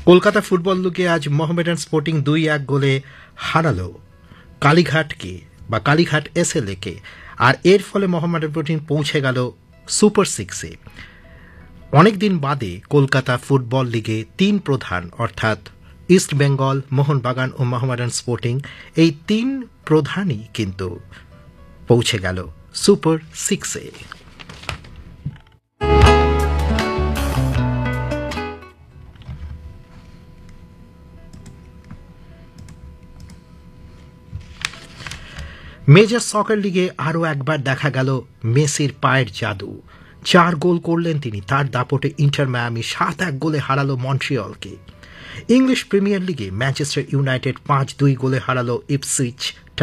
Kolkata football লিগে আজ Mohammedan sporting 2-1 গোলে হারালো কালীঘাটকে বা কালীঘাট এসএলএ-কে, আর এর ফলে মোহামেডান স্পোর্টিং পৌঁছে গেল সুপার সিক্সে। অনেকদিন বাদে কলকাতা ফুটবল লিগে 3 প্রধান অর্থাৎ ইস্ট বেঙ্গল, মোহনবাগান ও মোহামেডান স্পোর্টিং, এই 3 প্রধানই কিন্তু পৌঁছে গেল সুপার সিক্সে। মেজর সকার লিগে আরও একবার দেখা গেল মেসির পায়ের জাদু। 4 গোল করলেন তিনি, তার দাপটে ইন্টার মায়ামি 7-1 গোলে হারালো মন্ট্রিয়লকে। ইংলিশ প্রিমিয়ার লিগে ম্যানচেস্টার ইউনাইটেড 5-2 গোলে হারালো ইপসুইচ